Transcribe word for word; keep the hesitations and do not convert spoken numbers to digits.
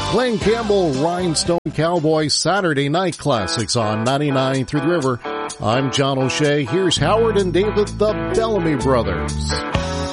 Glenn Campbell, Rhinestone Cowboy, Saturday Night Classics on ninety-nine Through the River. I'm John O'Shea. Here's Howard and David, the Bellamy Brothers.